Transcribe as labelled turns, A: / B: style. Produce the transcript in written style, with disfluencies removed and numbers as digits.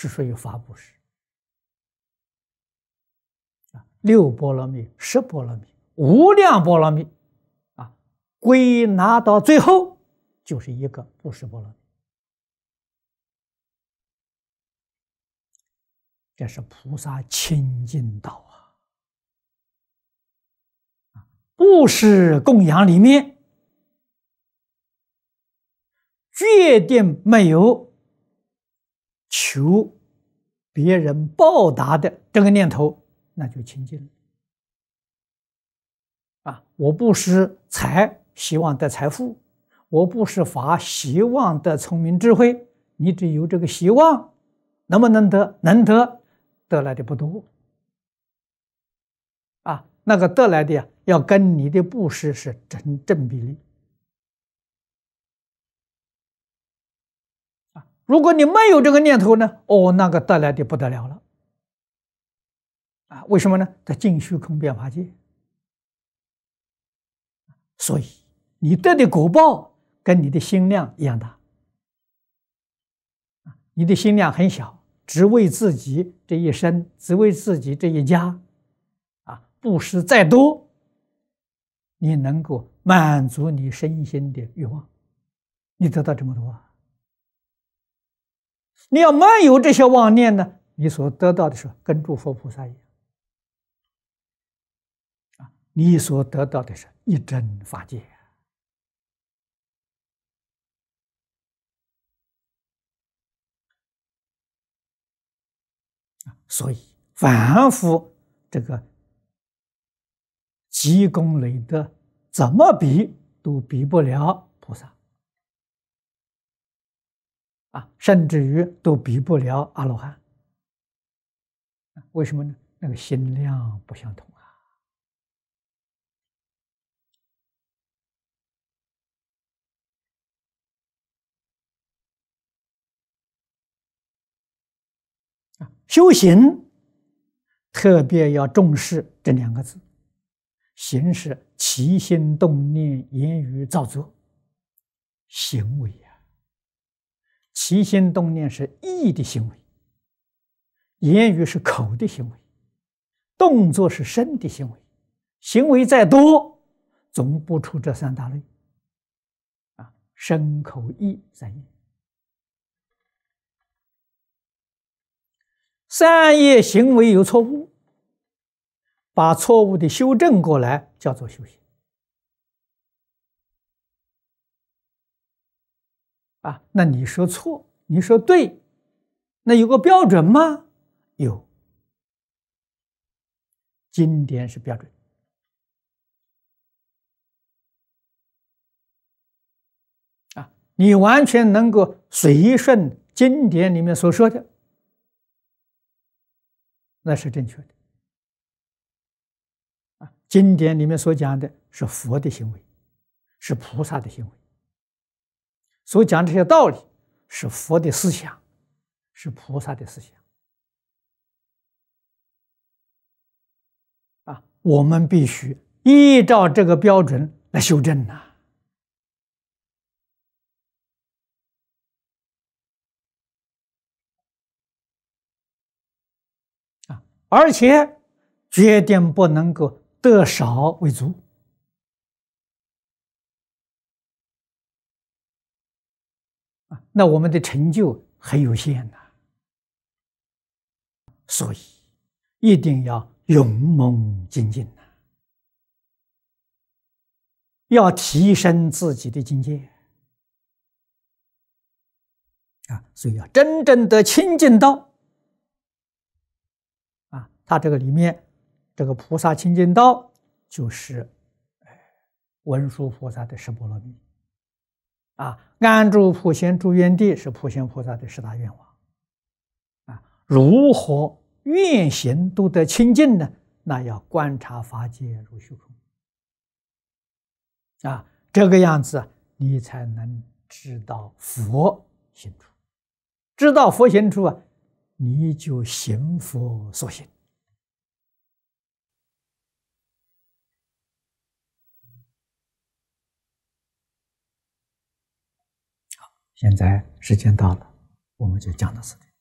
A: 是属于法布施。六波罗蜜、十波罗蜜、无量波罗蜜，归纳到最后就是一个布施波罗蜜。这是菩萨清净道啊！布施供养里面，决定没有求别人报答的这个念头，那就清净了。我布施财，希望得财富；我布施法，希望得聪明智慧。你只有这个希望，能不能得？能得，得来的不多。那个得来的呀，要跟你的布施是正比例。如果你没有这个念头呢，那个得来的不得了了。为什么呢？在尽虚空变法界。所以你得的果报跟你的心量一样大。你的心量很小，只为自己这一生，只为自己这一家，布施再多，你能够满足你身心的欲望，你得到这么多。你要没有这些妄念呢，你所得到的是跟诸佛菩萨一样。你所得到的是一真法界。所以凡夫这个积功累德，怎么比都比不了菩萨甚至于都比不了阿罗汉。为什么呢？那个心量不相同修行特别要重视这两个字，行是起心动念、言语造作，行为起心动念是意的行为，言语是口的行为，动作是身的行为。行为再多，总不出这三大类身口意三业。三业行为有错误，把错误的修正过来，叫做修行那你说错，你说对，那有个标准吗？有，经典是标准你完全能够随顺经典里面所说的，那是正确的经典里面所讲的是佛的行为，是菩萨的行为，所讲这些道理是佛的思想，是菩萨的思想我们必须依照这个标准来修正而且决定不能够得少为足那我们的成就很有限所以一定要勇猛精进要提升自己的境界所以要真正的清净道它这个里面这个菩萨清净道就是文殊菩萨的十波罗蜜安住普贤住愿地是普贤菩萨的十大愿望如何愿行都得清净呢？那要观察法界如虚空这个样子你才能知道佛行处，知道佛行处你就行佛所行。好，现在时间到了，我们就讲到此地。